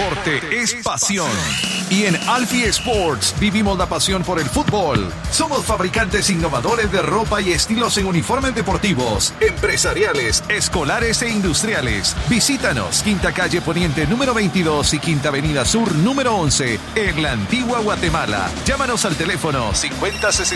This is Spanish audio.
deporte es pasión. Y en Alfie Sports vivimos la pasión por el fútbol. Somos fabricantes innovadores de ropa y estilos en uniformes deportivos, empresariales, escolares e industriales. Visítanos, Quinta Calle Poniente número 22 y Quinta Avenida Sur número 11, en la Antigua Guatemala. Llámanos al teléfono 5060